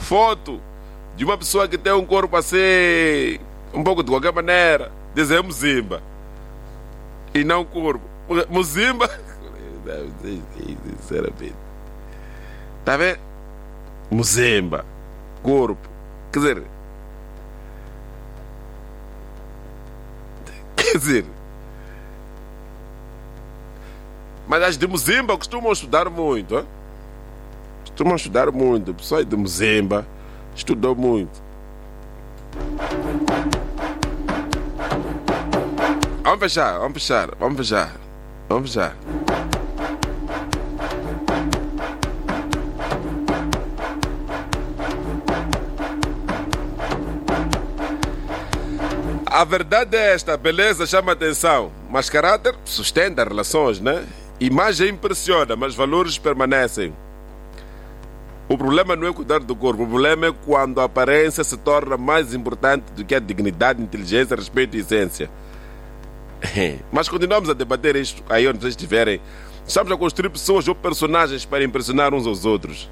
foto de uma pessoa que tem um corpo assim, um pouco de qualquer maneira, dizer Muzimba. E não corpo. Muzimba. Sinceramente. Está a ver? Muzimba. Corpo. Quer dizer. Mas as de Muzimba costumam estudar muito. Hein? Costumam estudar muito. O pessoal de Muzimba estudou muito. Vamos fechar. A verdade é esta, beleza chama atenção, mas caráter sustenta relações, né? Imagem impressiona, mas valores permanecem. O problema não é cuidar do corpo, o problema é quando a aparência se torna mais importante do que a dignidade, inteligência, respeito e essência. Mas continuamos a debater isto aí onde vocês estiverem. Estamos a construir pessoas ou personagens para impressionar uns aos outros.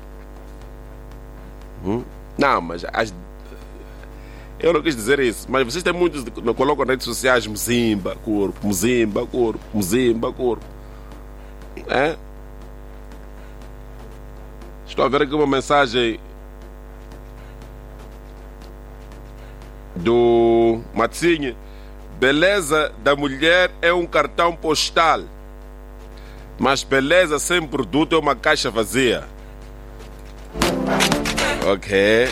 Não, mas eu não quis dizer isso, mas vocês têm muitos que colocam nas redes sociais Muzimba, corpo. É? Estou a ver aqui uma mensagem do Matsinho. Beleza da mulher é um cartão postal, mas beleza sem produto é uma caixa vazia. Ok.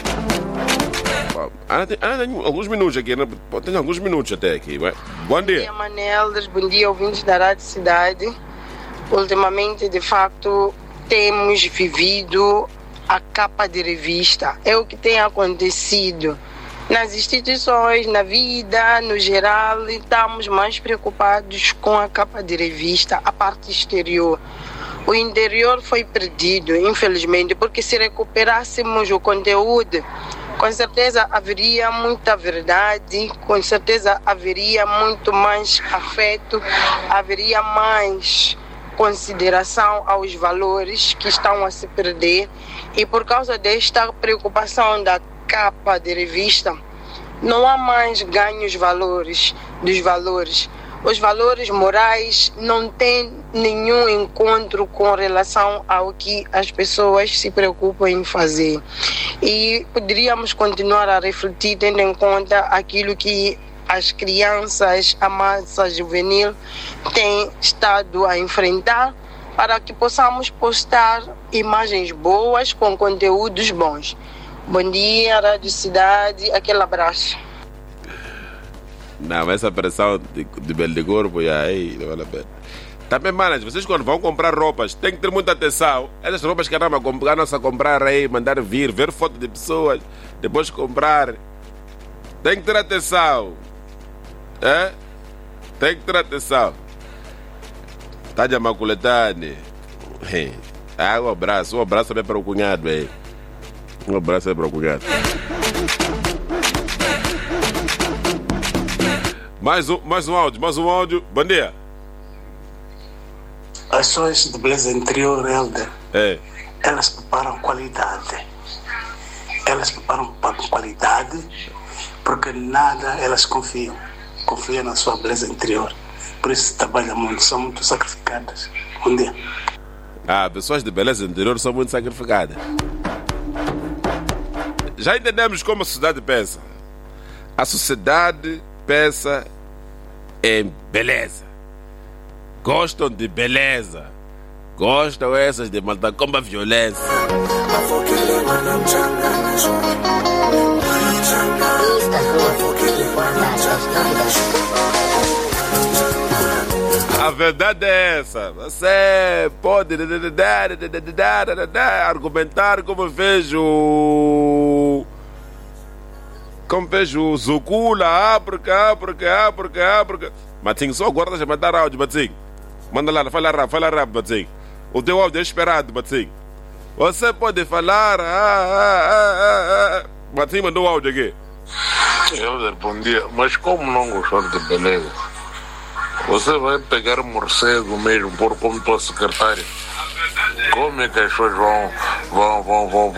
Tem alguns minutos aqui, né? Tem alguns minutos até aqui. Bom dia. Bom dia, Maneldas. Bom dia, ouvintes da Rádio Cidade. Ultimamente, de facto, temos vivido a capa de revista. É o que tem acontecido nas instituições, na vida, no geral. Estamos mais preocupados com a capa de revista, a parte exterior. O interior foi perdido, infelizmente, porque se recuperássemos o conteúdo, com certeza haveria muita verdade, com certeza haveria muito mais afeto, haveria mais consideração aos valores que estão a se perder. E por causa desta preocupação da capa de revista, não há mais ganhos dos valores. Os valores morais não têm nenhum encontro com relação ao que as pessoas se preocupam em fazer. E poderíamos continuar a refletir tendo em conta aquilo que as crianças, a massa juvenil tem estado a enfrentar, para que possamos postar imagens boas com conteúdos bons. Bom dia, Rádio Cidade, aquele abraço. Não, essa pressão de belo de corpo, aí não vale a pena. Também, manas, vocês quando vão comprar roupas, tem que ter muita atenção. Essas roupas que andam a comprar aí, mandar vir, ver foto de pessoas, depois comprar. Tem que ter atenção. É? Tem que ter atenção. Tá de maculetane. Um abraço também para o cunhado aí. Um abraço aí para o cunhado. Mais um áudio. Bom dia. As pessoas de beleza interior, Helder, elas preparam qualidade. Porque nada elas confiam na sua beleza interior. Por isso trabalham muito, são muito sacrificadas. Bom dia. Pessoas de beleza interior são muito sacrificadas. Já entendemos como a sociedade pensa. A sociedade pensa em beleza. Gostam de beleza. Gostam essas de matar como a violência. A verdade é essa. Você pode argumentar como vejo o Zucula, porque. Matinho, só agora deixa mandar áudio, Matinho. Manda lá, fala rápido, Matinho. O teu áudio é esperado, Matinho. Você pode falar. Matinho mandou áudio aqui. Helder, bom dia. Mas como não gostar de beleza? Você vai pegar um morcego mesmo, pôr como tua secretária. Como é que as pessoas vão